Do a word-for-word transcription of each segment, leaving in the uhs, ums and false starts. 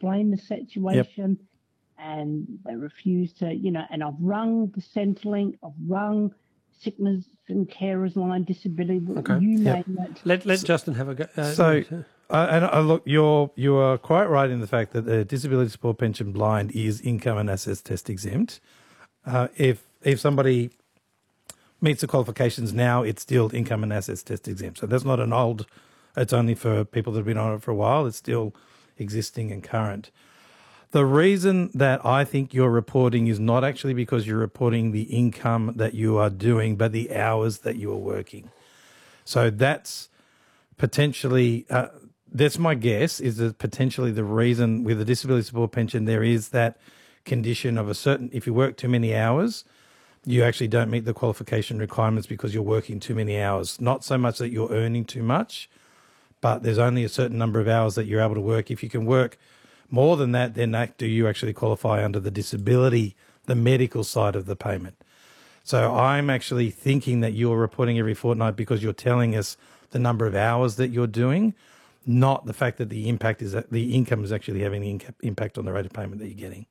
explain the situation, yep. and they refuse to, you know, and I've rung the Centrelink, I've rung Sickness and Carers Line, Disability, okay. you yep. name it. Let let so, Justin have a go. Uh, so, uh, and uh, look, you're you are quite right in the fact that the disability support pension blind is income and assets test exempt. Uh, if if somebody meets the qualifications now, it's still income and assets test exempt. So that's not an old, it's only for people that have been on it for a while. It's still existing and current. The reason that I think you're reporting is not actually because you're reporting the income that you are doing, but the hours that you are working. So that's potentially, uh, that's my guess, is that potentially the reason with the disability support pension there is that condition of a certain, if you work too many hours, you actually don't meet the qualification requirements because you're working too many hours. Not so much that you're earning too much, but there's only a certain number of hours that you're able to work. If you can work more than that, then that, do you actually qualify under the disability, the medical side of the payment? So I'm actually thinking that you're reporting every fortnight because you're telling us the number of hours that you're doing, not the fact that the impact is that the income is actually having an impact on the rate of payment that you're getting.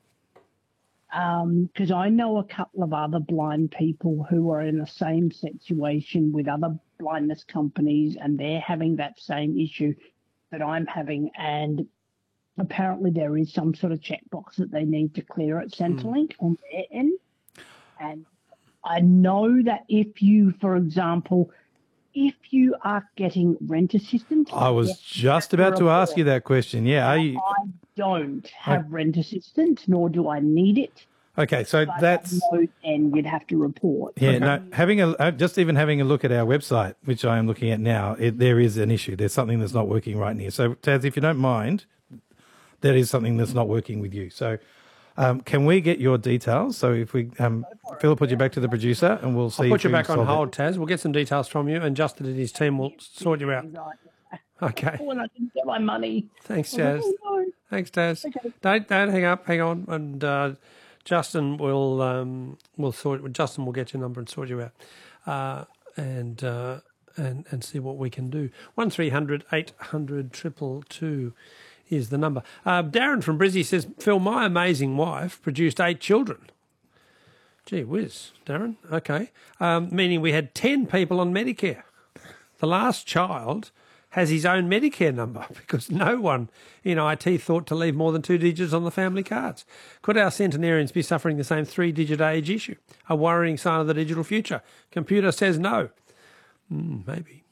Because um, I know a couple of other blind people who are in the same situation with other blindness companies, and they're having that same issue that I'm having. And apparently there is some sort of checkbox that they need to clear at Centrelink mm. on their end. And I know that if you, for example, if you are getting rent assistance... I was just about to ask you that question. Yeah, are you... I don't have I... rent assistance, nor do I need it. Okay, so but that's... And you'd have to report. Yeah, okay. no, having a, just even having a look at our website, which I am looking at now, it, there is an issue. There's something that's not working right here. So, Taz, if you don't mind, there is something that's not working with you. So... Um, can we get your details? So if we, um, Phil, put you back to the producer, and we'll see. I'll put if you back on hold, it. Taz. We'll get some details from you, and Justin and his team will sort you out. Okay. When I can get my money. Thanks, Taz. Oh, no. Thanks, Taz. Okay. Don't don't hang up. Hang on, and uh, Justin will um, will sort. Justin will get your number and sort you out, uh, and uh, and and see what we can do. One three hundred eight hundred triple two. Is the number. Uh, Darren from Brizzy says, Phil, my amazing wife produced eight children. Gee whiz, Darren. Okay. Um, meaning we had ten people on Medicare. The last child has his own Medicare number because no one in I T thought to leave more than two digits on the family cards. Could our centenarians be suffering the same three-digit age issue? A worrying sign of the digital future? Computer says no. Mm, maybe.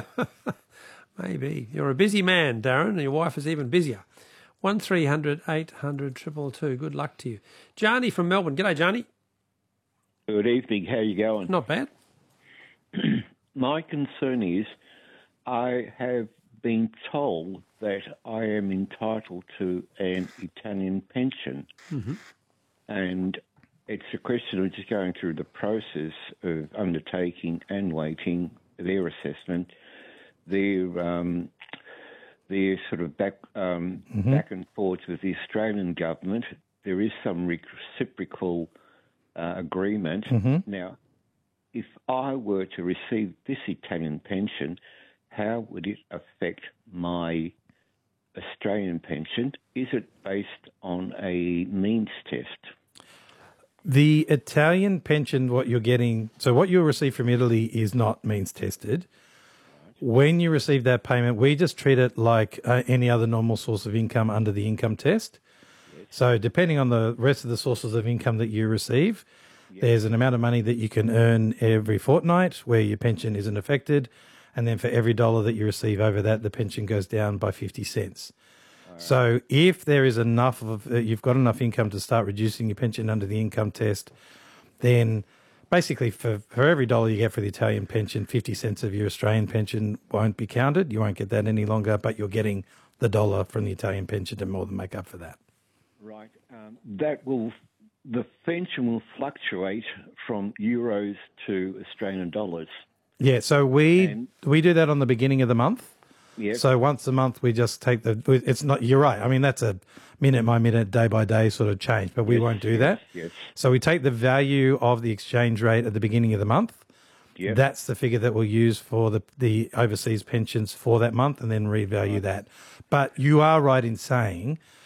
Maybe. You're a busy man, Darren, and your wife is even busier. one three hundred eight hundred two two two. Good luck to you. Jani from Melbourne. G'day, Jani. Good evening. How are you going? Not bad. My concern is I have been told that I am entitled to an Italian pension. Mm-hmm. And it's a question of just going through the process of undertaking and waiting their assessment. Their um, their sort of back um, mm-hmm. back and forth with the Australian government. There is some reciprocal uh, agreement. Mm-hmm. Now, if I were to receive this Italian pension, how would it affect my Australian pension? Is it based on a means test? The Italian pension, what you're getting, so what you'll receive from Italy is not means tested. When you receive that payment, we just treat it like uh, any other normal source of income under the income test. Yes. So depending on the rest of the sources of income that you receive, yes. there's an amount of money that you can earn every fortnight where your pension isn't affected. And then for every dollar that you receive over that, the pension goes down by fifty cents. Right. So if there is enough of, uh, you've got enough income to start reducing your pension under the income test, then basically, for, for every dollar you get for the Italian pension, fifty cents of your Australian pension won't be counted. You won't get that any longer, but you're getting the dollar from the Italian pension to more than make up for that. Right. Um, that will, the pension will fluctuate from euros to Australian dollars. Yeah, so we and, we do that on the beginning of the month. Yep. So once a month we just take the, it's not, you're right. I mean, that's a minute by minute, day by day sort of change, but we yes, won't do yes, that. Yes. So we take the value of the exchange rate at the beginning of the month. Yep. That's the figure that we'll use for the, the overseas pensions for that month and then revalue right. that. But you are right in saying